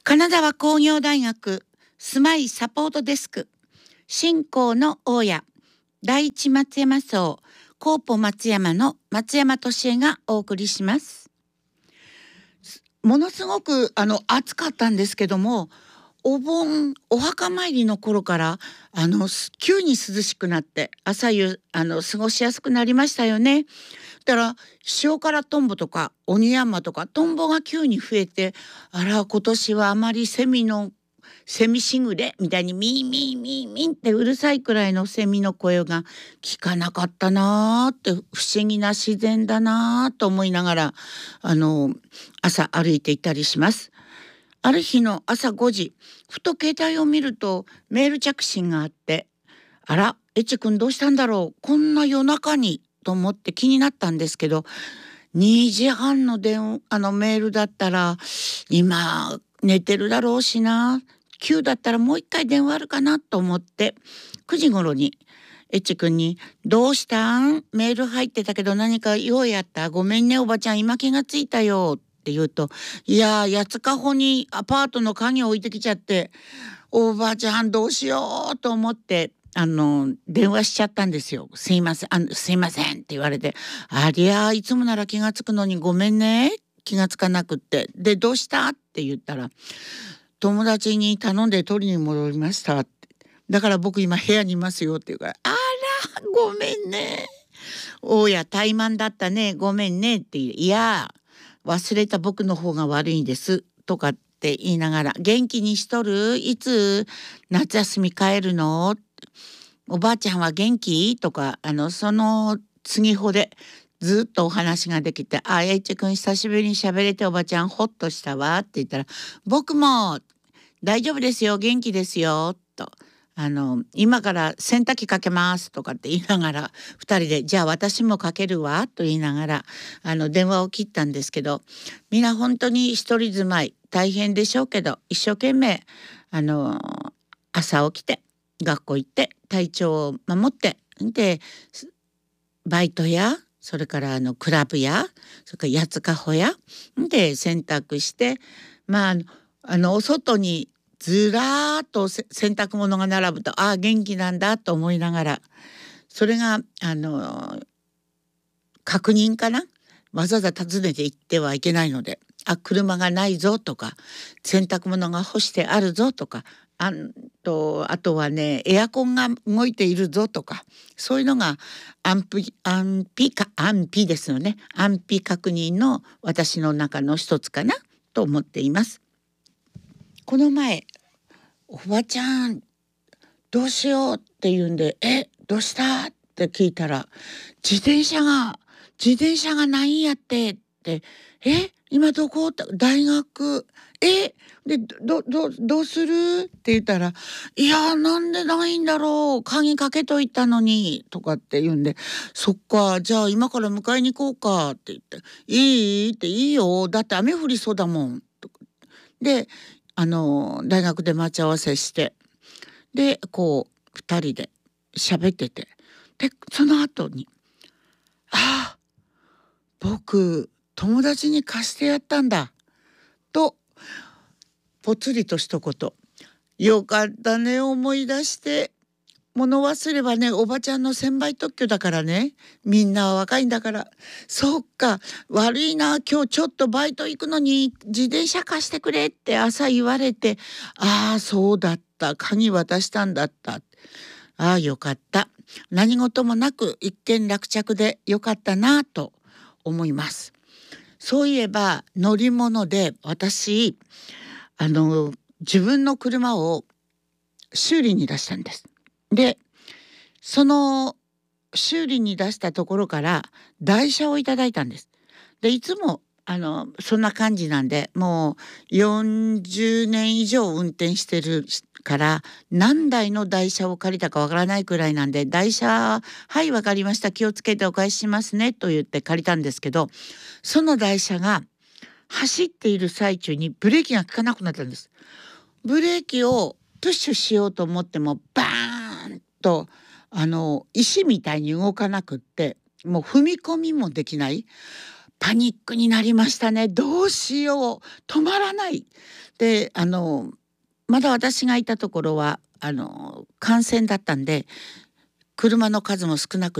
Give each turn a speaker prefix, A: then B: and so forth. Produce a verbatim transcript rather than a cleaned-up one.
A: 金沢工業大学住まいサポートデスク新興の大家第一松山荘コーポ松山の松山俊恵がお送りします。ものすごくあの暑かったんですけども、お盆お墓参りの頃からあの急に涼しくなって朝夕あの過ごしやすくなりましたよね。だから塩辛トンボとか鬼山とかトンボが急に増えて、あら今年はあまりセミのセミしぐれみたいにミーミーミーミーってうるさいくらいのセミの声が聞かなかったなーって不思議な自然だなーと思いながらあの朝歩いていたりします。ある日の朝ごじ、ふと携帯を見るとメール着信があって、あらエチ君どうしたんだろうこんな夜中にと思って気になったんですけど、にじはんの電話あのメールだったら今寝てるだろうしな、きゅうだったらもう一回電話あるかなと思ってくじ頃にエチ君に「どうしたん？メール入ってたけど何か用やった？ごめんねおばちゃん今気がついたよ」って言うと、いや八つかほにアパートの鍵置いてきちゃって、おばちゃんどうしようと思ってあの電話しちゃったんですよ。すいませんあのすいませんって言われて、ありゃいつもなら気がつくのにごめんね気がつかなくって、でどうしたって言ったら、友達に頼んで取りに戻りましたって、だから僕今部屋にいますよって言うから、あらごめんね大家怠慢だったねごめんねって言う、いや忘れた僕の方が悪いんですとかって言いながら、元気にしとる？いつ夏休み帰るの？おばあちゃんは元気？とかあのその次ほでずっとお話ができて、あエイチ君久しぶりに喋れておばちゃんほっとしたわって言ったら、僕も大丈夫ですよ元気ですよと、あの今から洗濯機かけますとかって言いながらふたりでじゃあ私もかけるわと言いながらあの電話を切ったんですけど、みんな本当に一人住まい大変でしょうけど一生懸命あの朝起きて学校行って体調を守ってでバイトやそれからあのクラブやそれから八つかほやで洗濯して、まああのお外にずらーっと洗濯物が並ぶと、ああ元気なんだと思いながら、それがあの確認かな、わざわざ訪ねて行ってはいけないので、あ車がないぞとか洗濯物が干してあるぞとか、あとあとはねエアコンが動いているぞとか、そういうのが安否安否か安否ですよね。安否確認の私の中の一つかなと思っています。この前おばちゃんどうしようって言うんで、えどうしたって聞いたら、自転車が自転車がないんやってって、え今どこ大学えでどどどうするって言ったら、いやなんでないんだろう鍵かけといたのにとかって言うんで、そっかじゃあ今から迎えに行こうかって言って、いいっていいよだって雨降りそうだもんとかで、あの大学で待ち合わせして、でこうふたりで喋ってて、でその後に「ああ僕友達に貸してやったんだ」とぽつりと一言。よかったね思い出して。物忘れはねおばちゃんの専売特許だからね、みんなは若いんだから。そっか悪いな今日ちょっとバイト行くのに自転車貸してくれって朝言われて、ああそうだった鍵渡したんだった、ああよかった、何事もなく一件落着でよかったなと思います。そういえば乗り物で私あの自分の車を修理に出したんです。でその修理に出したところから台車をいただいたんです。でいつもあのそんな感じなんで、もうよんじゅうねん以上運転してるから何台の台車を借りたかわからないくらいなんで、台車はいわかりました気をつけてお返ししますねと言って借りたんですけど、その台車が走っている最中にブレーキが効かなくなったんです。ブレーキをプッシュしようと思ってもバーンとあの石みたいに動かなくって、もう踏み込みもできない。 パニックになりましたね。どうしよう、止まらない。で、あのまだ私がいたところはあの幹線だったんで車の数も少なく